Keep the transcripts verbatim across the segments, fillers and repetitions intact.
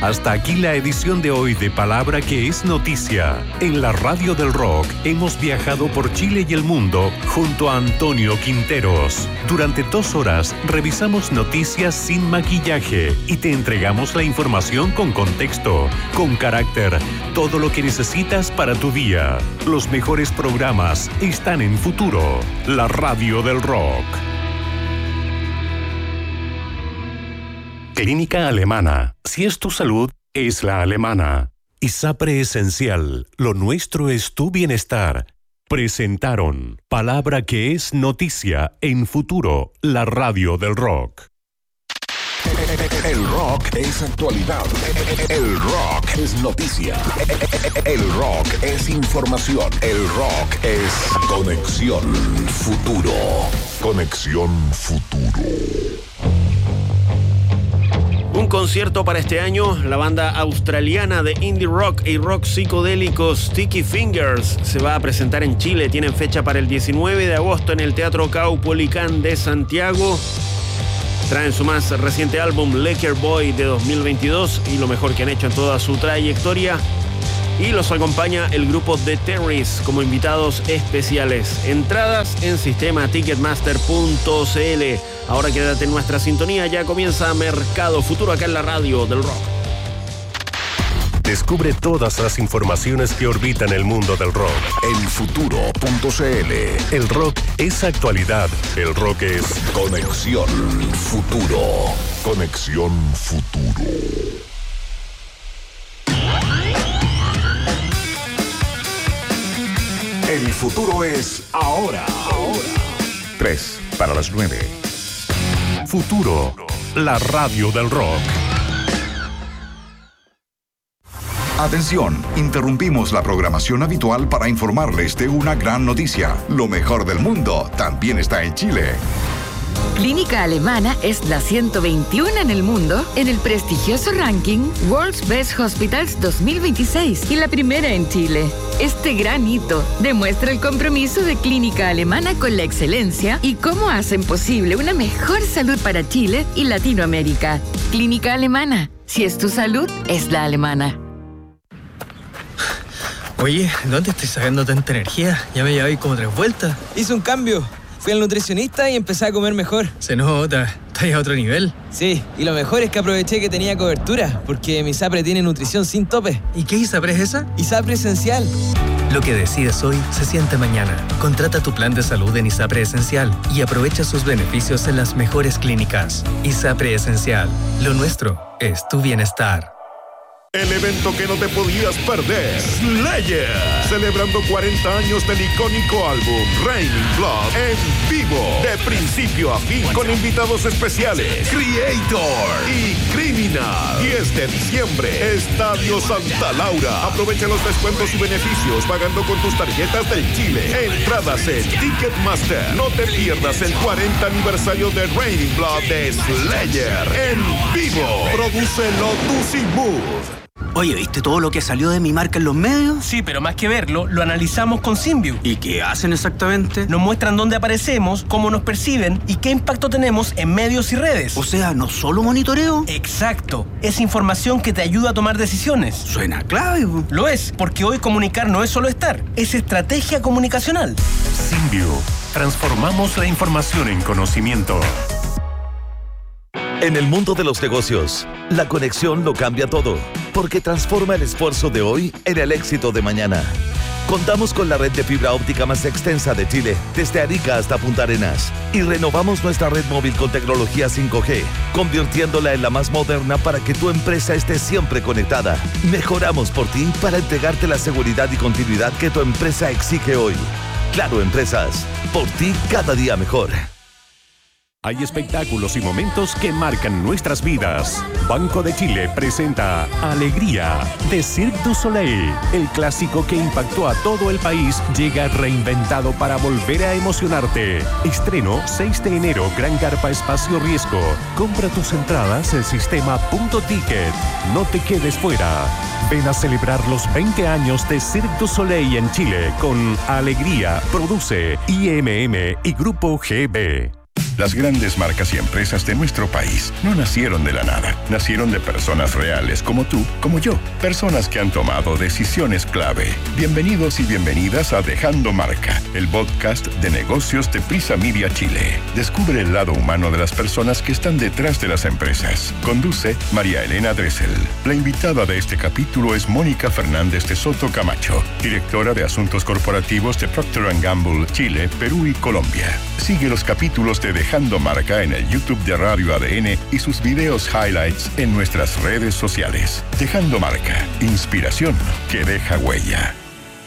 Hasta aquí la edición de hoy de Palabra que es Noticia. En la Radio del Rock hemos viajado por Chile y el mundo junto a Antonio Quinteros. Durante dos horas revisamos noticias sin maquillaje y te entregamos la información con contexto, con carácter, todo lo que necesitas para tu día. Los mejores programas están en Futuro, la Radio del Rock. Clínica Alemana. Si es tu salud, es la alemana. ISAPRE Esencial. Lo nuestro es tu bienestar. Presentaron Palabra que es Noticia en Futuro, la Radio del Rock. El rock es actualidad. El rock es noticia. El rock es información. El rock es Conexión Futuro. Conexión Futuro. Un concierto para este año. La banda australiana de indie rock y rock psicodélico Sticky Fingers se va a presentar en Chile. Tienen fecha para el diecinueve de agosto en el Teatro Caupolicán de Santiago. Traen su más reciente álbum Laker Boy de dos mil veintidós y lo mejor que han hecho en toda su trayectoria. Y los acompaña el grupo The Terrys como invitados especiales. Entradas en sistema ticketmaster punto c l. Ahora quédate en nuestra sintonía, ya comienza Mercado Futuro acá en la Radio del Rock. Descubre todas las informaciones que orbitan el mundo del rock en futuro punto c l. El rock es actualidad, el rock es Conexión Futuro. Conexión Futuro. El futuro es ahora. Ahora. Tres para las nueve. Futuro, la Radio del Rock. Atención, interrumpimos la programación habitual para informarles de una gran noticia. Lo mejor del mundo también está en Chile. Clínica Alemana es la ciento veintiuno en el mundo en el prestigioso ranking World's Best Hospitals dos mil veintiséis y la primera en Chile. Este gran hito demuestra el compromiso de Clínica Alemana con la excelencia y cómo hacen posible una mejor salud para Chile y Latinoamérica. Clínica Alemana. Si es tu salud, es la alemana. Oye, ¿dónde estoy sacando tanta energía? Ya me llevé como tres vueltas. Hice un cambio. Fui al nutricionista y empecé a comer mejor. Se nota, estás a otro nivel. Sí, y lo mejor es que aproveché que tenía cobertura, porque mi ISAPRE tiene nutrición sin tope. ¿Y qué ISAPRE es esa? ISAPRE Esencial. Lo que decides hoy se siente mañana. Contrata tu plan de salud en ISAPRE Esencial y aprovecha sus beneficios en las mejores clínicas. ISAPRE Esencial. Lo nuestro es tu bienestar. El evento que no te podías perder, Slayer, celebrando cuarenta años del icónico álbum Raining Blood en vivo, de principio a fin, con invitados especiales, Creator y Criminal. diez de diciembre, Estadio Santa Laura. Aprovecha los descuentos y beneficios pagando con tus tarjetas del Chile. Entradas en Ticketmaster. No te pierdas el cuarenta aniversario de Raining Blood de Slayer en vivo. Produce Lotus y Mood. Oye, ¿viste todo lo que salió de mi marca en los medios? Sí, pero más que verlo, lo analizamos con Simview. ¿Y qué hacen exactamente? Nos muestran dónde aparecemos, cómo nos perciben y qué impacto tenemos en medios y redes. O sea, ¿no solo monitoreo? Exacto. Es información que te ayuda a tomar decisiones. Suena clave. Lo es, porque hoy comunicar no es solo estar, es estrategia comunicacional. Simview. Transformamos la información en conocimiento. En el mundo de los negocios, la conexión lo cambia todo, porque transforma el esfuerzo de hoy en el éxito de mañana. Contamos con la red de fibra óptica más extensa de Chile, desde Arica hasta Punta Arenas, y renovamos nuestra red móvil con tecnología cinco G, convirtiéndola en la más moderna para que tu empresa esté siempre conectada. Mejoramos por ti para entregarte la seguridad y continuidad que tu empresa exige hoy. Claro Empresas, por ti cada día mejor. Hay espectáculos y momentos que marcan nuestras vidas. Banco de Chile presenta Alegría de Cirque du Soleil. El clásico que impactó a todo el país llega reinventado para volver a emocionarte. Estreno seis de enero, Gran Carpa Espacio Riesgo. Compra tus entradas en sistema punto ticket. No te quedes fuera. Ven a celebrar los veinte años de Cirque du Soleil en Chile con Alegría. Produce I M M y Grupo G B. Las grandes marcas y empresas de nuestro país no nacieron de la nada. Nacieron de personas reales como tú, como yo. Personas que han tomado decisiones clave. Bienvenidos y bienvenidas a Dejando Marca, el podcast de negocios de Prisa Media Chile. Descubre el lado humano de las personas que están detrás de las empresas. Conduce María Elena Dressel. La invitada de este capítulo es Mónica Fernández de Soto Camacho, directora de Asuntos Corporativos de Procter and Gamble, Chile, Perú y Colombia. Sigue los capítulos de Dejando Marca en el YouTube de Radio A D N y sus videos highlights en nuestras redes sociales. Dejando Marca, inspiración que deja huella.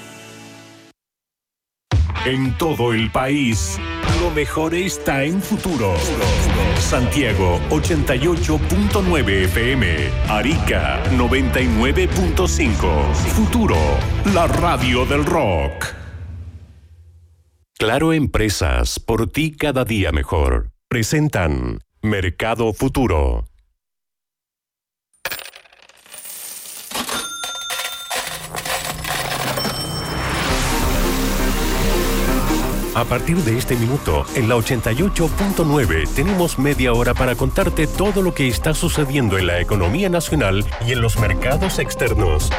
En todo el país, lo mejor está en Futuro. Santiago ochenta y ocho punto nueve F M, Arica noventa y nueve punto cinco. Futuro, la radio del rock. Claro Empresas, por ti cada día mejor. Presentan Mercado Futuro. A partir de este minuto, en la ochenta y ocho punto nueve, tenemos media hora para contarte todo lo que está sucediendo en la economía nacional y en los mercados externos.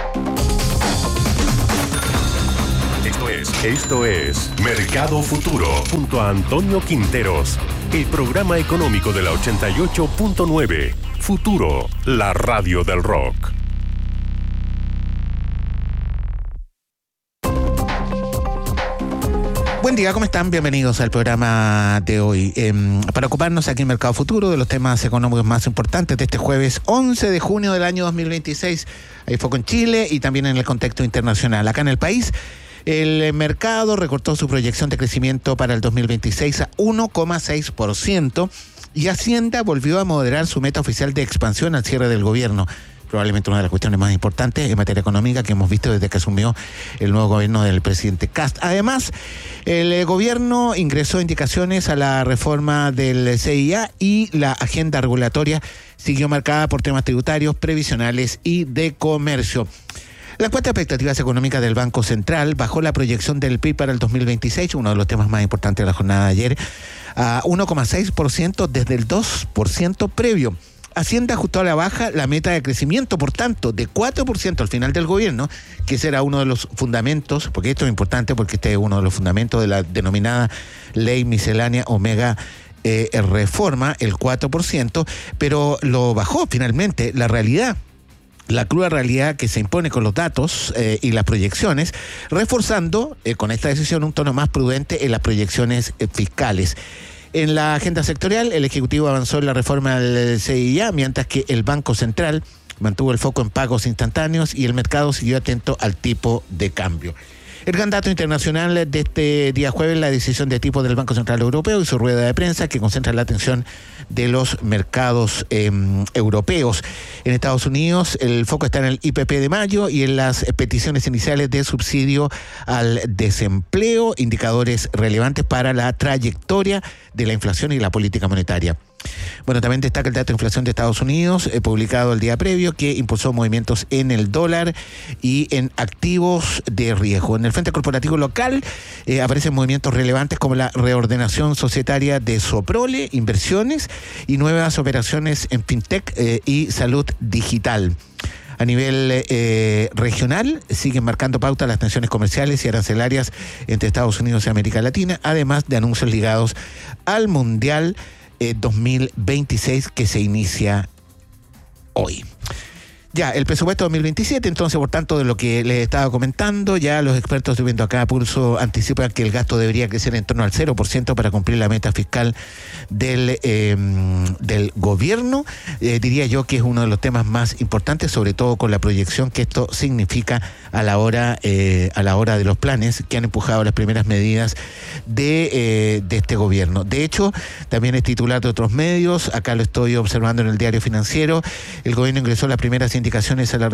Esto es, esto es Mercado Futuro, junto a Antonio Quinteros, el programa económico de la ochenta y ocho punto nueve. Futuro, la radio del rock. Buen día, ¿cómo están? Bienvenidos al programa de hoy. Eh, para ocuparnos aquí en Mercado Futuro de los temas económicos más importantes de este jueves once de junio del año dos mil veintiséis. Hay foco en Chile y también en el contexto internacional. Acá en el país, el mercado recortó su proyección de crecimiento para el dos mil veintiséis a uno coma seis por ciento y Hacienda volvió a moderar su meta oficial de expansión al cierre del gobierno. Probablemente una de las cuestiones más importantes en materia económica que hemos visto desde que asumió el nuevo gobierno del presidente Kast. Además, el gobierno ingresó indicaciones a la reforma del C I A y la agenda regulatoria siguió marcada por temas tributarios, previsionales y de comercio. La encuesta de expectativas económicas del Banco Central bajó la proyección del P I B para el dos mil veintiséis, uno de los temas más importantes de la jornada de ayer, a uno coma seis por ciento desde el dos por ciento previo. Hacienda ajustó a la baja la meta de crecimiento, por tanto, de cuatro por ciento al final del gobierno, que será uno de los fundamentos, porque esto es importante porque este es uno de los fundamentos de la denominada Ley Miscelánea Omega eh, Reforma, el cuatro por ciento, pero lo bajó finalmente. La realidad, la cruda realidad que se impone con los datos eh, y las proyecciones, reforzando eh, con esta decisión un tono más prudente en las proyecciones eh, fiscales. En la agenda sectorial, el Ejecutivo avanzó en la reforma del C I A, mientras que el Banco Central mantuvo el foco en pagos instantáneos y el mercado siguió atento al tipo de cambio. El gran dato internacional de este día jueves, la decisión de tipo del Banco Central Europeo y su rueda de prensa que concentra la atención de los mercados eh, europeos. En Estados Unidos, el foco está en el I P P de mayo y en las peticiones iniciales de subsidio al desempleo, indicadores relevantes para la trayectoria de la inflación y la política monetaria. Bueno, también destaca el dato de inflación de Estados Unidos, eh, publicado el día previo, que impulsó movimientos en el dólar y en activos de riesgo. En el frente corporativo local eh, aparecen movimientos relevantes como la reordenación societaria de Soprole, inversiones y nuevas operaciones en fintech eh, y salud digital. A nivel eh, regional, siguen marcando pauta las tensiones comerciales y arancelarias entre Estados Unidos y América Latina, además de anuncios ligados al Mundial Eh, dos mil veintiséis que se inicia hoy. Ya, el presupuesto dos mil veintisiete, entonces, por tanto, de lo que les estaba comentando, ya los expertos, estoy viendo acá a pulso, anticipan que el gasto debería crecer en torno al cero por ciento para cumplir la meta fiscal del, eh, del gobierno. Eh, diría yo que es uno de los temas más importantes, sobre todo con la proyección que esto significa a la hora, eh, a la hora de los planes que han empujado las primeras medidas de, eh, de este gobierno. De hecho, también es titular de otros medios, acá lo estoy observando en el Diario Financiero, el gobierno ingresó las primeras indicaciones a la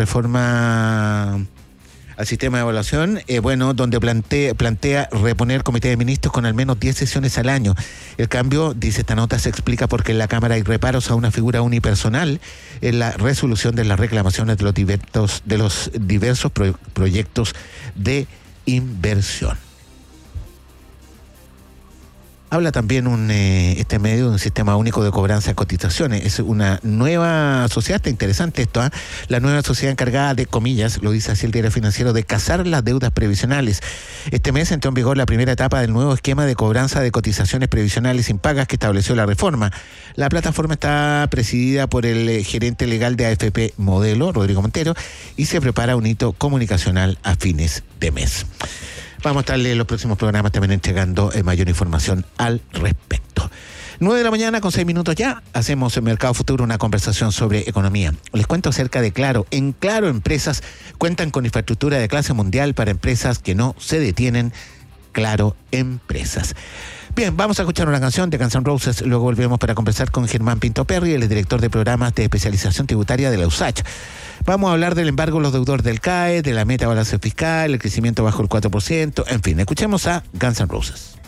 reforma al sistema de evaluación, eh, bueno, donde plantea, plantea reponer comité de ministros con al menos diez sesiones al año. El cambio, dice esta nota, se explica porque en la Cámara hay reparos a una figura unipersonal en la resolución de las reclamaciones de los diversos, de los diversos pro, proyectos de inversión. Habla también un eh, este medio de un sistema único de cobranza de cotizaciones. Es una nueva sociedad, está interesante esto, ¿eh? La nueva sociedad encargada de, comillas, lo dice así el diario financiero, de cazar las deudas previsionales. Este mes entró en vigor la primera etapa del nuevo esquema de cobranza de cotizaciones previsionales impagas que estableció la reforma. La plataforma está presidida por el eh, gerente legal de A F P Modelo, Rodrigo Montero, y se prepara un hito comunicacional a fines de mes. Vamos a estarle en los próximos programas también entregando eh, mayor información al respecto. nueve de la mañana con seis minutos ya, hacemos en Mercado Futuro una conversación sobre economía. Les cuento acerca de Claro. En Claro Empresas cuentan con infraestructura de clase mundial para empresas que no se detienen. Claro Empresas. Bien, vamos a escuchar una canción de Guns N' Roses, luego volvemos para conversar con Germán Pinto Perry, el director de programas de especialización tributaria de la U S A C H. Vamos a hablar del embargo de los deudores del C A E, de la meta balance fiscal, el crecimiento bajo el cuatro por ciento, en fin, escuchemos a Guns N' Roses.